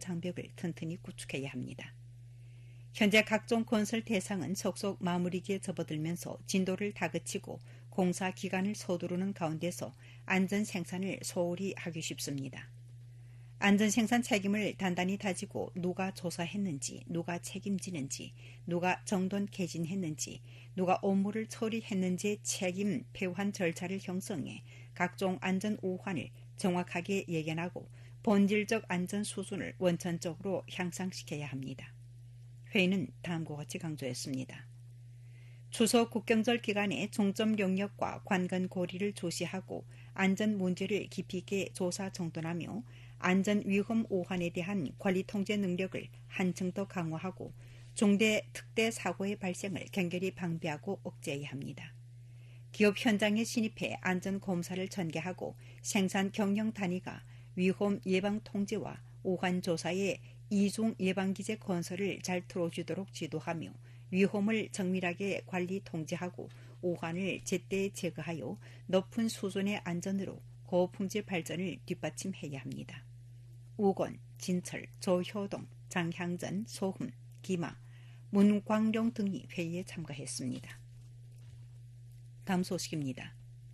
장벽을 튼튼히 구축해야 합니다. 현재 각종 건설 대상은 속속 마무리기에 접어들면서 진도를 다그치고 공사 기간을 서두르는 가운데서 안전 생산을 소홀히 하기 쉽습니다. 안전 생산 책임을 단단히 다지고 누가 조사했는지, 누가 책임지는지, 누가 정돈 개진했는지, 누가 업무를 처리했는지의 책임 폐환 절차를 형성해 각종 안전 우환을 정확하게 예견하고 본질적 안전 수준을 원천적으로 향상시켜야 합니다. 회의는 다음과 같이 강조했습니다. 추석 국경절 기간에 종점 영역과 관건 고리를 조시하고 안전 문제를 깊이 있게 조사 정돈하며 안전 위험 오한에 대한 관리 통제 능력을 한층 더 강화하고 중대 특대 사고의 발생을 경결히 방지하고 억제해야 합니다. 기업 현장에 진입해 안전 검사를 전개하고 생산 경영 단위가 위험 예방 통제와 오한 조사에 이중 예방기제 건설을 잘 틀어주도록 지도하며 위험을 정밀하게 관리 통제하고 오한을 제때 제거하여 높은 수준의 안전으로 고품질 발전을 뒷받침해야 합니다. 우건, 진철, 조효동, 장향전, 소흠, 기마, 문광룡 등이 회의에 참가했습니다. 다음 소식입니다.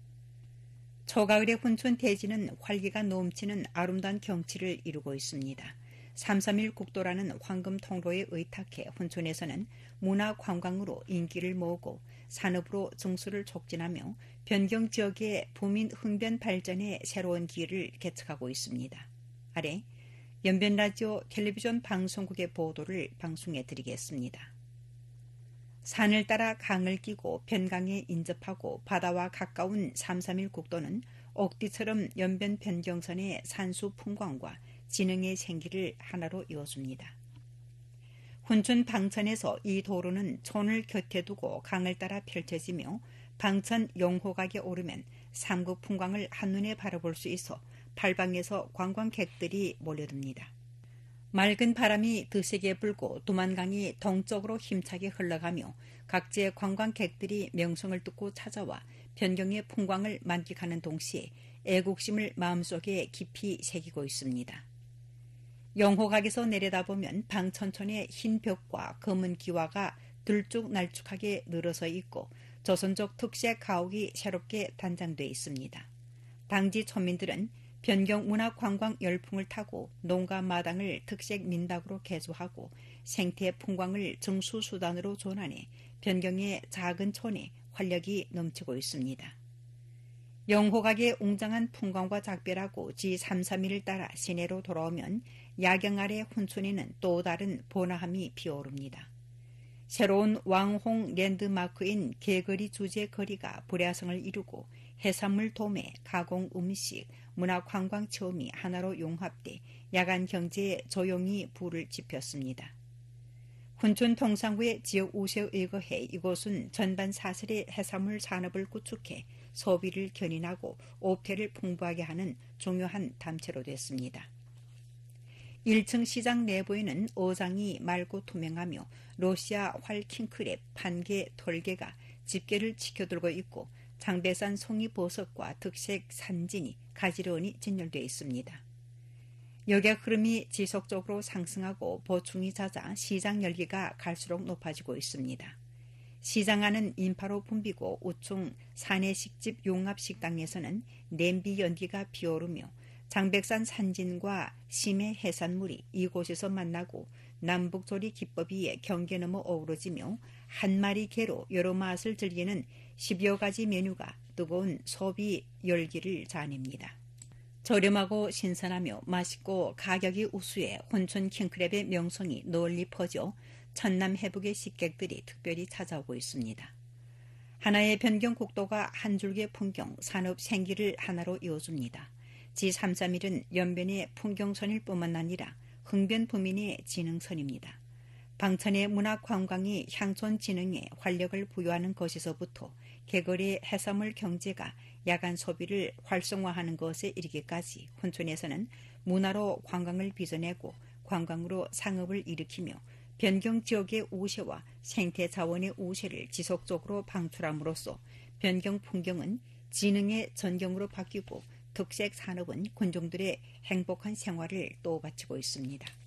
초가을의 훈춘 대지는 활기가 넘치는 아름다운 경치를 이루고 있습니다. 331 국도라는 황금 통로에 의탁해 훈춘에서는 문화관광으로 인기를 모으고 산업으로 정수를 촉진하며 변경 지역의 부민 흥변 발전에 새로운 기회를 개척하고 있습니다. 아래 연변라디오 텔레비전 방송국의 보도를 방송해 드리겠습니다. 산을 따라 강을 끼고 변강에 인접하고 바다와 가까운 331 국도는 옥디처럼 연변 변경선의 산수 풍광과 진흥의 생기를 하나로 이어줍니다. 훈춘 방천에서 이 도로는 촌을 곁에 두고 강을 따라 펼쳐지며 방천 용호각에 오르면 삼국 풍광을 한눈에 바라볼 수 있어 팔방에서 관광객들이 몰려듭니다. 맑은 바람이 드세게 불고 두만강이 동쪽으로 힘차게 흘러가며 각지의 관광객들이 명성을 듣고 찾아와 변경의 풍광을 만끽하는 동시에 애국심을 마음속에 깊이 새기고 있습니다. 용호각에서 내려다보면 방천촌의 흰 벽과 검은 기와가 들쭉날쭉하게 늘어서 있고 조선족 특색 가옥이 새롭게 단장돼 있습니다. 당지 촌민들은 변경 문화관광 열풍을 타고 농가 마당을 특색 민박으로 개조하고 생태 풍광을 정수수단으로 전환해 변경의 작은 촌에 활력이 넘치고 있습니다. 영호각의 웅장한 풍광과 작별하고 G331을 따라 시내로 돌아오면 야경 아래 훈춘에는 또 다른 번화함이 피어오릅니다. 새로운 왕홍 랜드마크인 개거리 주제 거리가 불야성을 이루고 해산물 도매, 가공 음식, 문화관광 체험이 하나로 융합돼 야간 경제에 조용히 불을 지폈습니다. 훈춘 동상구의 지역 우세에 의거해 이곳은 전반 사슬의 해산물 산업을 구축해 소비를 견인하고 옵태를 풍부하게 하는 중요한 담체로 됐습니다. 1층 시장 내부에는 어장이 맑고 투명하며 러시아 활 킹크랩, 판개, 털개가 집게를 지켜들고 있고 장배산 송이버섯과 특색 산진이 가지런히 진열되어 있습니다. 여객 흐름이 지속적으로 상승하고 보충이 잦아 시장 열기가 갈수록 높아지고 있습니다. 시장 안은 인파로 붐비고 우측 사내식집 용합식당에서는 냄비 연기가 피어오르며 장백산 산진과 심해 해산물이 이곳에서 만나고 남북조리 기법이 경계 넘어 어우러지며 한 마리 개로 여러 맛을 즐기는 10여 가지 메뉴가 뜨거운 소비 열기를 자아냅니다. 저렴하고 신선하며 맛있고 가격이 우수해 혼춘 킹크랩의 명성이 널리 퍼져 천남 해북의 식객들이 특별히 찾아오고 있습니다. 하나의 변경 국도가 한 줄기의 풍경, 산업 생기를 하나로 이어줍니다. G331은 연변의 풍경선일 뿐만 아니라 흥변 부민의 진흥선입니다. 방천의 문화관광이 향촌 진흥에 활력을 부여하는 것에서부터 개거리 해산물 경제가 야간 소비를 활성화하는 것에 이르기까지 훈촌에서는 문화로 관광을 빚어내고 관광으로 상업을 일으키며 변경 지역의 우세와 생태 자원의 우세를 지속적으로 방출함으로써 변경 풍경은 진흥의 전경으로 바뀌고 특색 산업은 군중들의 행복한 생활을 또 바치고 있습니다.